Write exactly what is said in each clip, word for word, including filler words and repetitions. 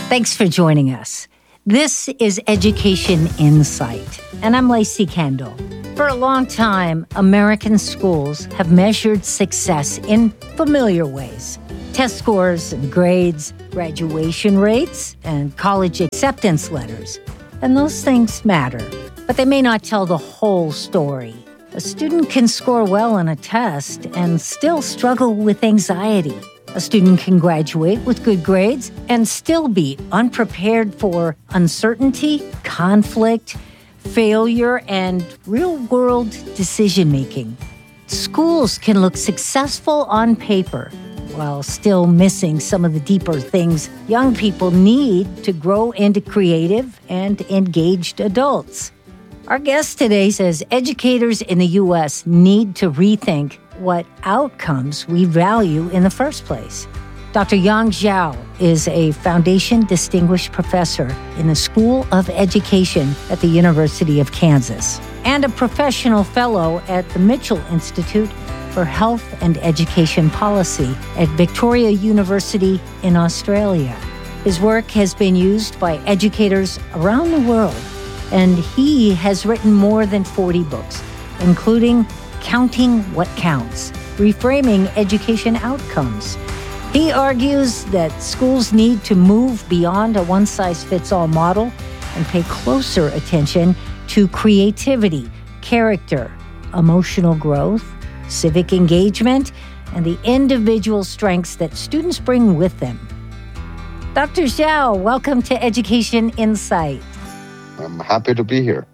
Thanks for joining us. This is Education Insight, and I'm Lacey Kendall. For a long time, American schools have measured success in familiar ways. Test scores and grades, graduation rates, and college acceptance letters. And those things matter, but they may not tell the whole story. A student can score well on a test and still struggle with anxiety. A student can graduate with good grades and still be unprepared for uncertainty, conflict, failure, and real-world decision-making. Schools can look successful on paper while still missing some of the deeper things young people need to grow into creative and engaged adults. Our guest today says educators in the U S need to rethink what outcomes we value in the first place. Doctor Yang Zhao is a Foundation Distinguished Professor in the School of Education at the University of Kansas and a Professional Fellow at the Mitchell Institute for Health and Education Policy at Victoria University in Australia. His work has been used by educators around the world, and he has written more than forty books, including Counting What Counts, Reframing Education Outcomes. He argues that schools need to move beyond a one-size-fits-all model and pay closer attention to creativity, character, emotional growth, civic engagement, and the individual strengths that students bring with them. Doctor Zhao, welcome to Education Insight. I'm happy to be here.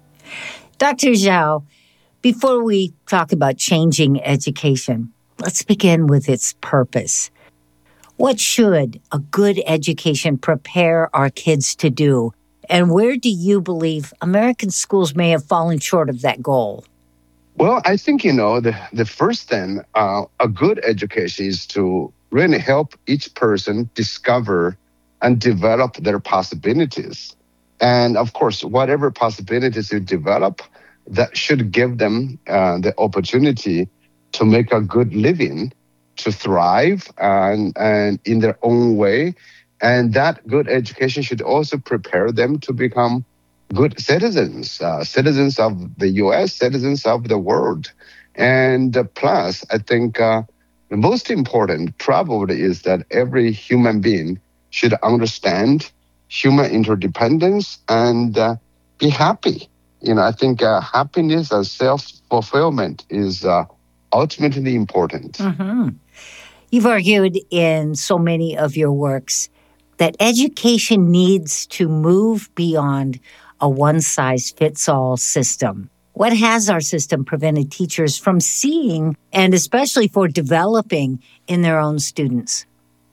Doctor Zhao, before we talk about changing education, let's begin with its purpose. What should a good education prepare our kids to do? And where do you believe American schools may have fallen short of that goal? Well, I think, you know, the, the first thing, uh, a good education is to really help each person discover and develop their possibilities. And of course, whatever possibilities you develop, that should give them uh, the opportunity to make a good living, to thrive and, and in their own way. And that good education should also prepare them to become good citizens, uh, citizens of the U S, citizens of the world. And uh, plus, I think uh, the most important probably is that every human being should understand human interdependence and uh, be happy. You know, I think uh, happiness and self-fulfillment is uh, ultimately important. Mm-hmm. You've argued in so many of your works that education needs to move beyond a one-size-fits-all system. What has our system prevented teachers from seeing and especially for developing in their own students?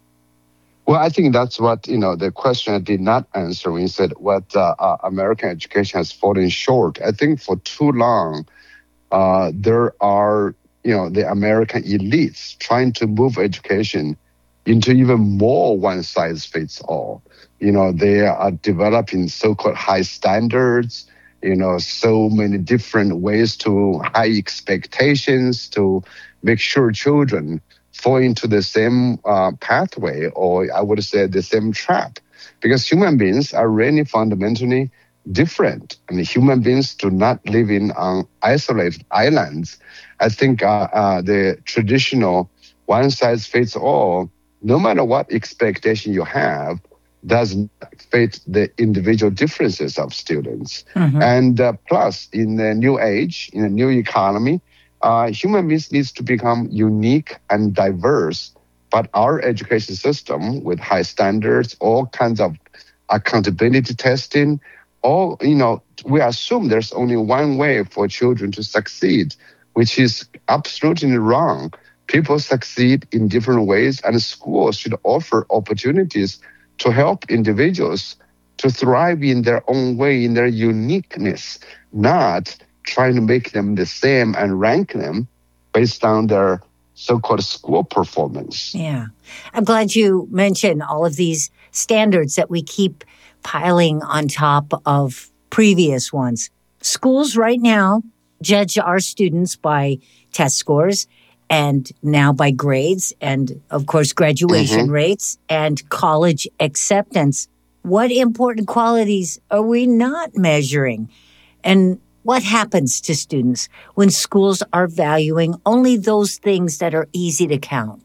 Well, I think that's what, you know, the question I did not answer when you said what uh, uh, American education has fallen short. I think for too long, uh, there are, you know, the American elites trying to move education into even more one-size-fits-all. You know, they are developing so-called high standards, you know, so many different ways to high expectations to make sure children fall into the same uh, pathway, or I would say the same trap, because human beings are really fundamentally different. I mean, human beings do not live in on isolated islands. I think uh, uh, the traditional one-size-fits-all, no matter what expectation you have, doesn't fit the individual differences of students. Mm-hmm. And uh, plus, in the new age, in a new economy, Uh, human beings needs to become unique and diverse, but our education system with high standards, all kinds of accountability testing, all, you know, we assume there's only one way for children to succeed, which is absolutely wrong. People succeed in different ways, and schools should offer opportunities to help individuals to thrive in their own way, in their uniqueness, not trying to make them the same and rank them based on their so-called school performance. Yeah. I'm glad you mentioned all of these standards that we keep piling on top of previous ones. Schools right now judge our students by test scores and now by grades and, of course, graduation mm-hmm. rates and college acceptance What important qualities are we not measuring? And what happens to students when schools are valuing only those things that are easy to count?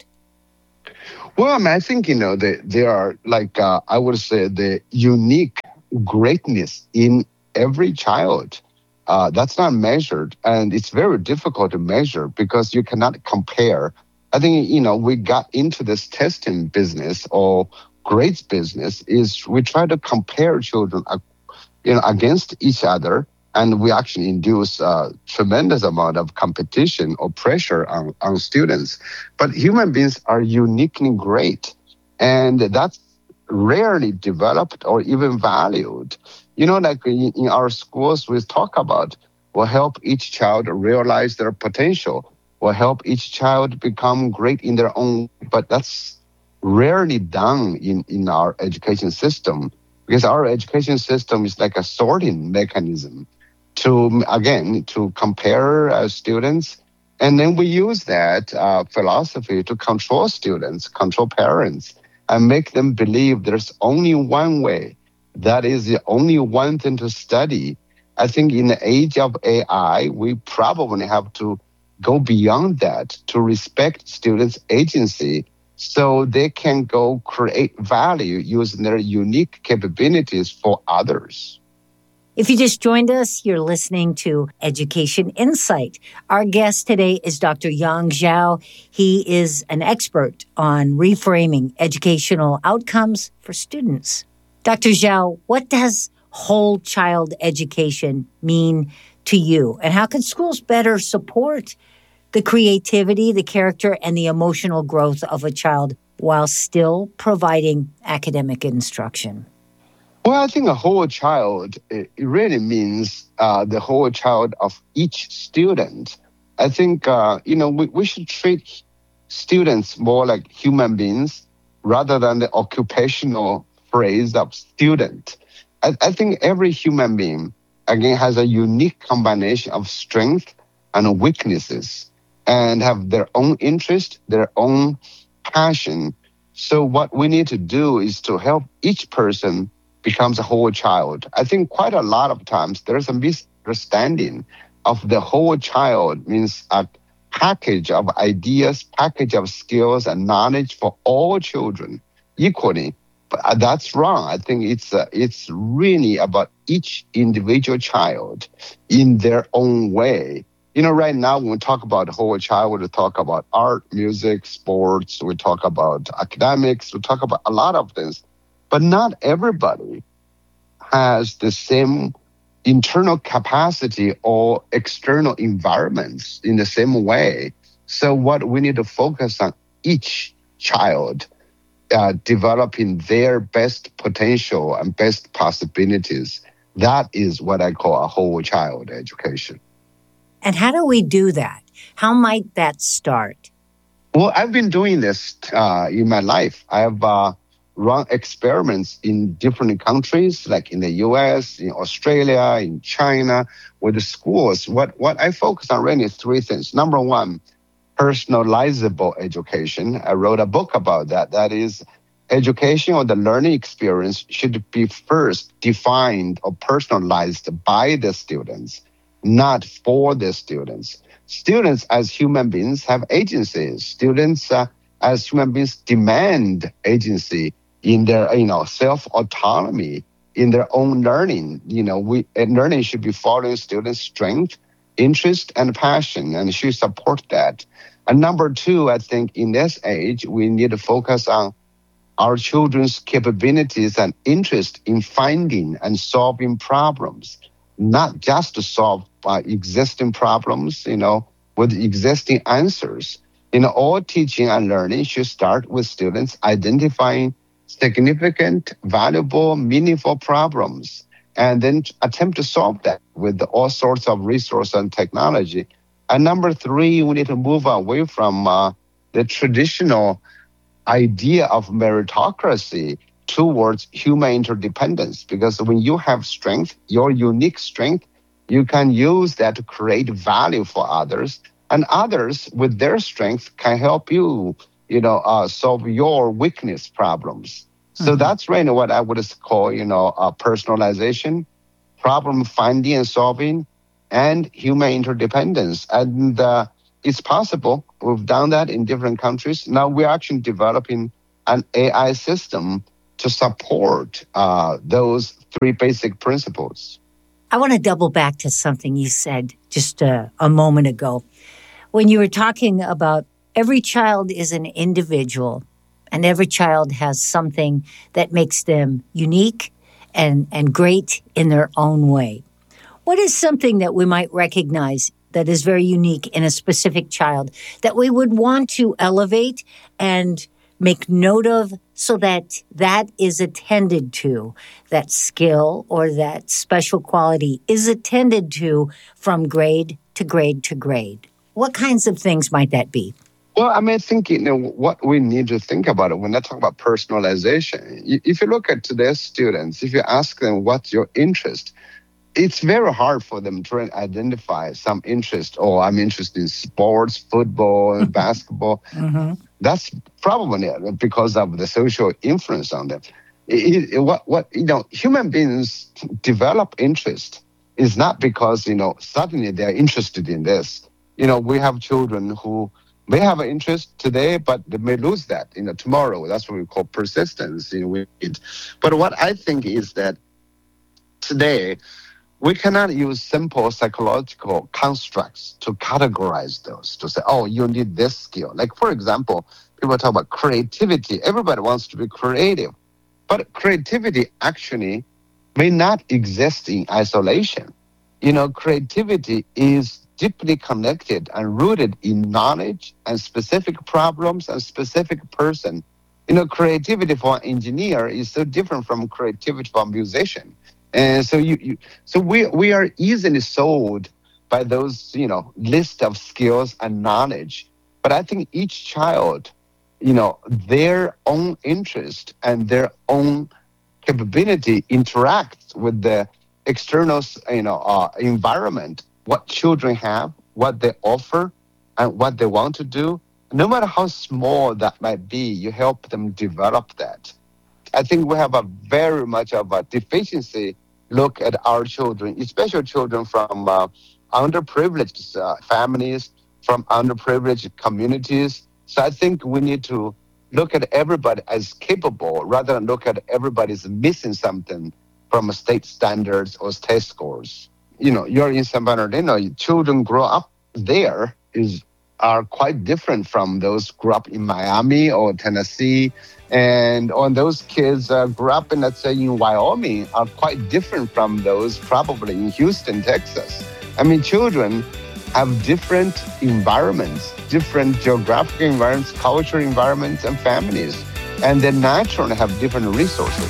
Well, I mean, I think, you know, they, there are, like, uh, I would say, the unique greatness in every child. Uh, that's not measured. And it's very difficult to measure because you cannot compare. I think, you know, we got into this testing business or grades business is we try to compare children, uh, you know, against each other. And we actually induce a tremendous amount of competition or pressure on, on students. But human beings are uniquely great. And that's rarely developed or even valued. You know, like in, in our schools, we talk about will help each child realize their potential, will help each child become great in their own, but that's rarely done in, in our education system because our education system is like a sorting mechanism to, again, to compare uh, students. And then we use that uh, philosophy to control students, control parents, and make them believe there's only one way. That is the only one thing to study. I think in the age of A I, we probably have to go beyond that to respect students' agency so they can go create value using their unique capabilities for others. If you just joined us, you're listening to Education Insight. Our guest today is Doctor Yang Zhao. He is an expert on reframing educational outcomes for students. Doctor Zhao, what does whole child education mean to you? And how can schools better support the creativity, the character, and the emotional growth of a child while still providing academic instruction? Well, I think a whole child, it really means uh, the whole child of each student. I think, uh, you know, we, we should treat students more like human beings rather than the occupational phrase of student. I, I think every human being, again, has a unique combination of strength and weaknesses and have their own interest, their own passion. So what we need to do is to help each person becomes a whole child. I think quite a lot of times there's a misunderstanding of the whole child means a package of ideas, package of skills and knowledge for all children equally. But that's wrong. I think it's uh, it's really about each individual child in their own way. You know, right now when we talk about whole child, we talk about art, music, sports, we talk about academics, we talk about a lot of things. But not everybody has the same internal capacity or external environments in the same way. So what we need to focus on each child uh, developing their best potential and best possibilities. That is what I call a whole child education. And how do we do that? How might that start? Well, I've been doing this uh, in my life. I have uh, run experiments in different countries, like in the U S, in Australia, in China, with the schools. What, what I focus on really is three things. Number one, personalizable education. I wrote a book about that. That is, education or the learning experience should be first defined or personalized by the students, not for the students. Students as human beings have agencies. Students uh, as human beings demand agency in their, you know, self-autonomy, in their own learning. You know, we learning should be following students' strength, interest, and passion, and should support that. And number two, I think in this age, we need to focus on our children's capabilities and interest in finding and solving problems, not just to solve uh, existing problems, you know, with existing answers. You know, all teaching and learning should start with students identifying significant, valuable, meaningful problems, and then attempt to solve that with all sorts of resources and technology. And number three, we need to move away from uh, the traditional idea of meritocracy towards human interdependence. Because when you have strength, your unique strength, you can use that to create value for others. And others, with their strength, can help you, you know, uh, solve your weakness problems. So mm-hmm. that's really what I would call, you know, uh, personalization, problem finding and solving, and human interdependence. And uh, it's possible. We've done that in different countries. Now we're actually developing an A I system to support uh, those three basic principles. I want to double back to something you said just a, a moment ago. When you were talking about every child is an individual and every child has something that makes them unique and, and great in their own way. What is something that we might recognize that is very unique in a specific child that we would want to elevate and make note of so that that is attended to, that skill or that special quality is attended to from grade to grade to grade? What kinds of things might that be? Well, I mean, I think, you know, what we need to think about it when I talk about personalization, if you look at today's students, if you ask them what's your interest, it's very hard for them to identify some interest. Oh, I'm interested in sports, football, and basketball. Mm-hmm. That's probably because of the social influence on them. It, it, what, what, you know, human beings develop interest is not because, you know, suddenly they're interested in this. You know, we have children who may have an interest today, but they may lose that, you know, tomorrow. That's what we call persistence. You know, we, but what I think is that today, we cannot use simple psychological constructs to categorize those, to say, oh, you need this skill. Like, for example, people talk about creativity. Everybody wants to be creative. But creativity actually may not exist in isolation. You know, creativity is deeply connected and rooted in knowledge and specific problems and specific person. You know, creativity for an engineer is so different from creativity for a musician. And so you, you so we we are easily sold by those, you know, list of skills and knowledge. But I think each child, you know, their own interest and their own capability interacts with the external, you know, uh, environment, what children have, what they offer, and what they want to do. No matter how small that might be, you help them develop that. I think we have a very much of a deficiency look at our children, especially children from uh, underprivileged uh, families, from underprivileged communities. So I think we need to look at everybody as capable rather than look at everybody as missing something from state standards or state scores. You know, you're in San Bernardino, children grow up there is are quite different from those who grew up in Miami or Tennessee. And on those kids uh, grew up in, let's say, in Wyoming are quite different from those probably in Houston, Texas. I mean, children have different environments, different geographic environments, cultural environments, and families. And they naturally have different resources.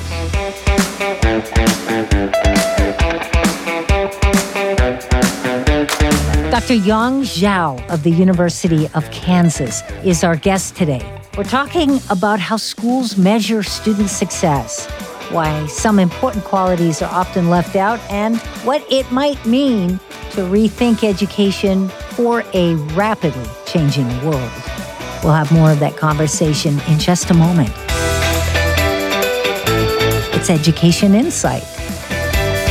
Doctor Yang Zhao of the University of Kansas is our guest today. We're talking about how schools measure student success, why some important qualities are often left out, and what it might mean to rethink education for a rapidly changing world. We'll have more of that conversation in just a moment. It's Education Insight.